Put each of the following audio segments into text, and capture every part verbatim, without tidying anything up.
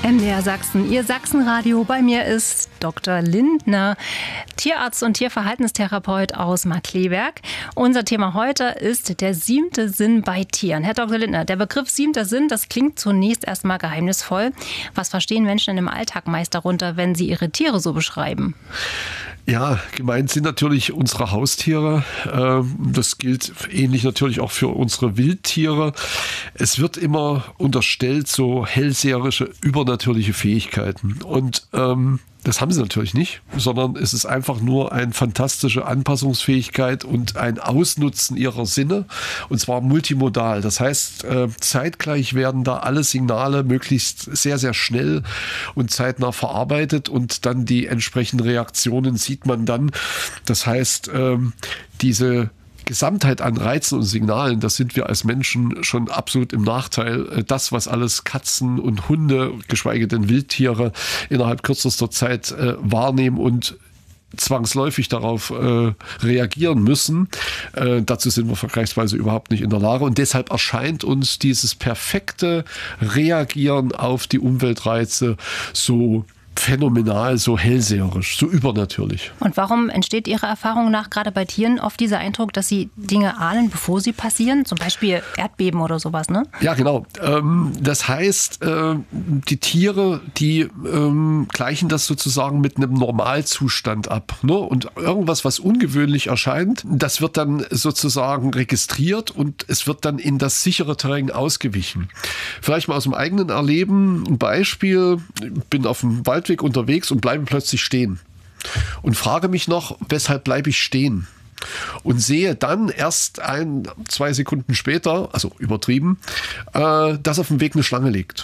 M D R Sachsen, Ihr Sachsenradio. Bei mir ist Doktor Lindner, Tierarzt und Tierverhaltenstherapeut aus Markkleeberg. Unser Thema heute ist der siebte Sinn bei Tieren. Herr Doktor Lindner, der Begriff siebter Sinn, das klingt zunächst erstmal geheimnisvoll. Was verstehen Menschen denn im Alltag meist darunter, wenn sie ihre Tiere so beschreiben? Ja, gemeint sind natürlich unsere Haustiere. Das gilt ähnlich natürlich auch für unsere Wildtiere. Es wird immer unterstellt, so hellseherische, übernatürliche Fähigkeiten. Und ähm, das haben sie natürlich nicht, sondern es ist einfach nur eine fantastische Anpassungsfähigkeit und ein Ausnutzen ihrer Sinne, und zwar multimodal. Das heißt, äh, zeitgleich werden da alle Signale möglichst sehr, sehr schnell und zeitnah verarbeitet und dann die entsprechenden Reaktionen sieht man dann. Das heißt, ähm, diese Gesamtheit an Reizen und Signalen, das sind wir als Menschen schon absolut im Nachteil. Das, was alles Katzen und Hunde, geschweige denn Wildtiere, innerhalb kürzester Zeit äh, wahrnehmen und zwangsläufig darauf äh, reagieren müssen. Äh, dazu sind wir vergleichsweise überhaupt nicht in der Lage. Und deshalb erscheint uns dieses perfekte Reagieren auf die Umweltreize so phänomenal, so hellseherisch, so übernatürlich. Und warum entsteht Ihrer Erfahrung nach gerade bei Tieren oft dieser Eindruck, dass sie Dinge ahnen, bevor sie passieren? Zum Beispiel Erdbeben oder sowas, ne? Ja, genau. Ähm, das heißt, äh, die Tiere, die ähm, gleichen das sozusagen mit einem Normalzustand ab. Ne? Und irgendwas, was ungewöhnlich erscheint, das wird dann sozusagen registriert und es wird dann in das sichere Terrain ausgewichen. Vielleicht mal aus dem eigenen Erleben ein Beispiel. Ich bin auf dem Waldweg unterwegs und bleibe plötzlich stehen und frage mich noch, weshalb bleibe ich stehen? Und sehe dann erst ein, zwei Sekunden später, also übertrieben, äh, dass auf dem Weg eine Schlange liegt.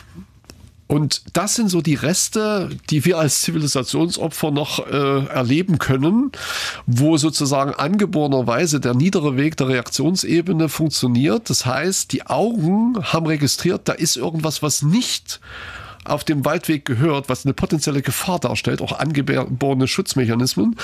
Und das sind so die Reste, die wir als Zivilisationsopfer noch äh, erleben können, wo sozusagen angeborenerweise der niedere Weg der Reaktionsebene funktioniert. Das heißt, die Augen haben registriert, da ist irgendwas, was nicht auf dem Waldweg gehört, was eine potenzielle Gefahr darstellt, auch angeborene Schutzmechanismen,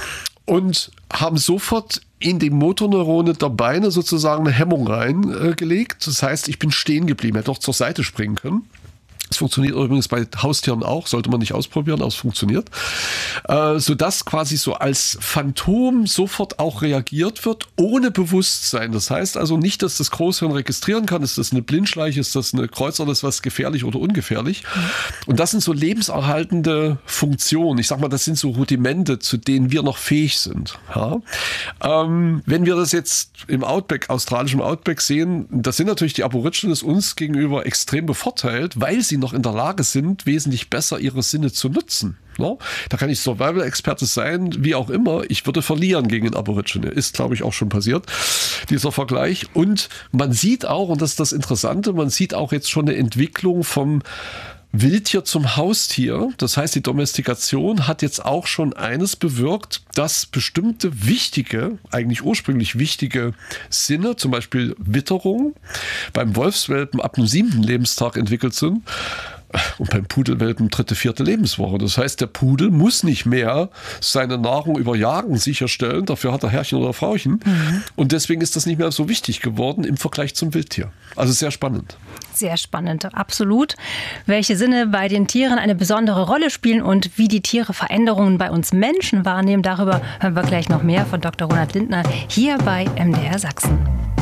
und haben sofort in die Motorneurone der Beine sozusagen eine Hemmung reingelegt. Das heißt, ich bin stehen geblieben, hätte doch zur Seite springen können. Es funktioniert übrigens bei Haustieren auch, sollte man nicht ausprobieren, aber es funktioniert. Äh, sodass quasi so als Phantom sofort auch reagiert wird, ohne Bewusstsein. Das heißt also nicht, dass das Großhirn registrieren kann, ist das eine Blindschleiche, ist das eine Kreuzerl, ist was gefährlich oder ungefährlich. Mhm. Und das sind so lebenserhaltende Funktionen. Ich sag mal, das sind so Rudimente, zu denen wir noch fähig sind. Ja? Ähm, wenn wir das jetzt im Outback, australischen Outback sehen, das sind natürlich die Aborigines uns gegenüber extrem bevorteilt, weil sie noch in der Lage sind, wesentlich besser ihre Sinne zu nutzen. No? Da kann ich Survival-Experte sein, wie auch immer. Ich würde verlieren gegen den Aborigine. Ist, glaube ich, auch schon passiert, dieser Vergleich. Und man sieht auch, und das ist das Interessante, man sieht auch jetzt schon eine Entwicklung vom Wildtier zum Haustier. Das heißt, die Domestikation hat jetzt auch schon eines bewirkt, dass bestimmte wichtige, eigentlich ursprünglich wichtige Sinne, zum Beispiel Witterung, beim Wolfswelpen ab dem siebten Lebenstag entwickelt sind. Und beim Pudelwelpen dritte, vierte Lebenswoche. Das heißt, der Pudel muss nicht mehr seine Nahrung über Jagen sicherstellen. Dafür hat er Herrchen oder Frauchen. Mhm. Und deswegen ist das nicht mehr so wichtig geworden im Vergleich zum Wildtier. Also sehr spannend. Sehr spannend, absolut. Welche Sinne bei den Tieren eine besondere Rolle spielen und wie die Tiere Veränderungen bei uns Menschen wahrnehmen, darüber hören wir gleich noch mehr von Doktor Ronald Lindner hier bei M D R Sachsen.